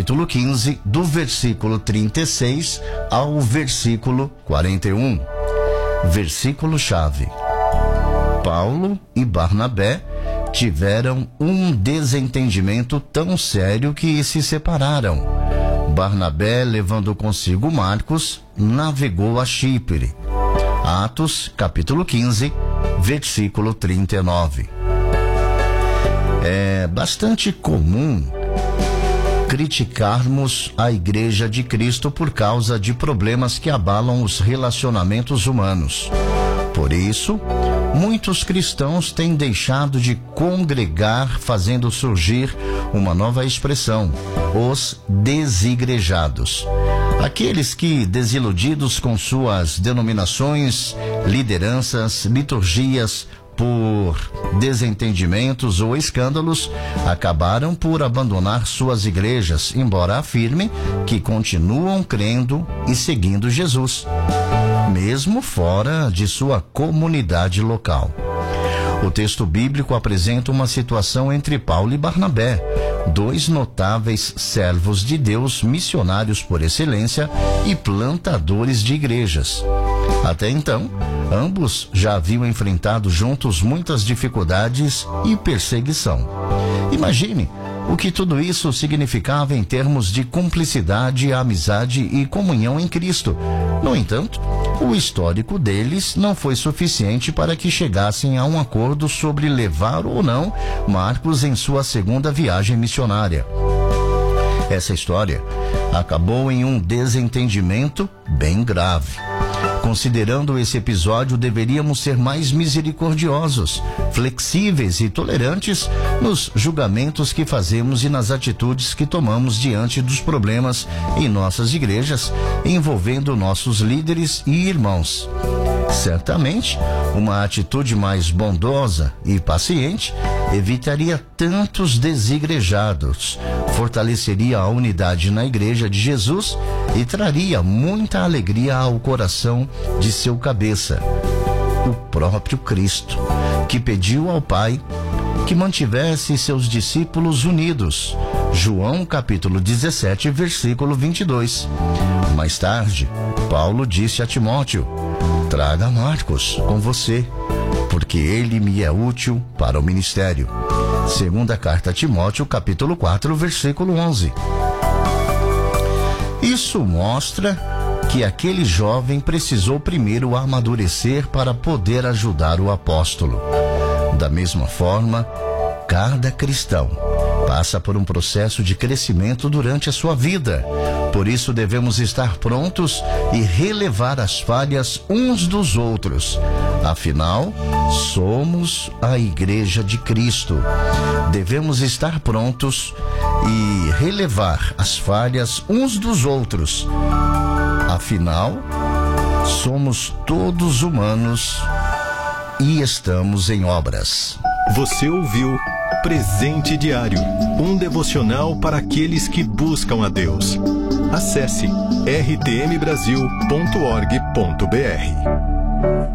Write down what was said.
capítulo 15, do versículo 36 ao versículo 41. Versículo-chave: Paulo e Barnabé tiveram um desentendimento tão sério que se separaram. Barnabé, levando consigo Marcos, navegou a Chipre. Atos, capítulo 15, versículo 39. É bastante comum criticarmos a Igreja de Cristo por causa de problemas que abalam os relacionamentos humanos. Por isso, muitos cristãos têm deixado de congregar, fazendo surgir uma nova expressão: os desigrejados. Aqueles que, desiludidos com suas denominações, lideranças, liturgias, por desentendimentos ou escândalos, acabaram por abandonar suas igrejas, embora afirmem que continuam crendo e seguindo Jesus, mesmo fora de sua comunidade local. O texto bíblico apresenta uma situação entre Paulo e Barnabé, dois notáveis servos de Deus, missionários por excelência e plantadores de igrejas. Até então, ambos já haviam enfrentado juntos muitas dificuldades e perseguição. Imagine o que tudo isso significava em termos de cumplicidade, amizade e comunhão em Cristo. No entanto, o histórico deles não foi suficiente para que chegassem a um acordo sobre levar ou não Marcos em sua segunda viagem missionária. Essa história acabou em um desentendimento bem grave. Considerando esse episódio, deveríamos ser mais misericordiosos, flexíveis e tolerantes nos julgamentos que fazemos e nas atitudes que tomamos diante dos problemas em nossas igrejas, envolvendo nossos líderes e irmãos. Certamente, uma atitude mais bondosa e paciente evitaria tantos desigrejados, fortaleceria a unidade na Igreja de Jesus e traria muita alegria ao coração de seu cabeça, o próprio Cristo, que pediu ao Pai que mantivesse seus discípulos unidos. João capítulo 17, versículo 22. Mais tarde, Paulo disse a Timóteo: traga Marcos com você, porque ele me é útil para o ministério. Segunda carta a Timóteo, capítulo 4, versículo 11. Isso mostra que aquele jovem precisou primeiro amadurecer para poder ajudar o apóstolo. Da mesma forma, cada cristão passa por um processo de crescimento durante a sua vida. Por isso devemos estar prontos e relevar as falhas uns dos outros. Afinal, somos a Igreja de Cristo. Devemos estar prontos e relevar as falhas uns dos outros. Afinal, somos todos humanos e estamos em obras. Você ouviu Presente Diário, um devocional para aqueles que buscam a Deus. Acesse rtmbrasil.org.br.